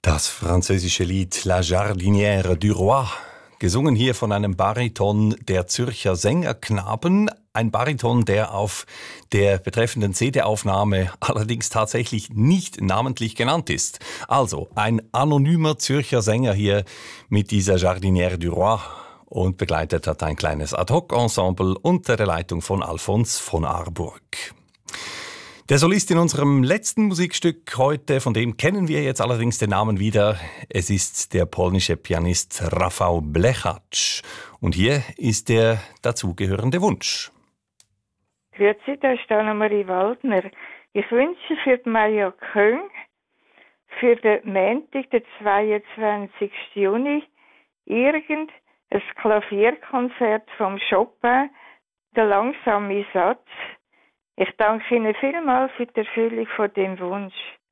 Das französische Lied La Jardinière du Roi, gesungen hier von einem Bariton der Zürcher Sängerknaben. Ein Bariton, der auf der betreffenden CD-Aufnahme allerdings tatsächlich nicht namentlich genannt ist. Also ein anonymer Zürcher Sänger hier mit dieser Jardinière du Roi und begleitet hat ein kleines Ad-Hoc-Ensemble unter der Leitung von Alphonse von Arburg. Der Solist in unserem letzten Musikstück heute, von dem kennen wir jetzt allerdings den Namen wieder. Es ist der polnische Pianist Rafał Blechacz. Und hier ist der dazugehörende Wunsch. Grüezi, da ist Annemarie Waldner. Ich wünsche für die Maja Köng für den Montag, den 22. Juni, ein Klavierkonzert vom Chopin, der langsame Satz. Ich danke Ihnen vielmals für die Erfüllung von dem Wunsch.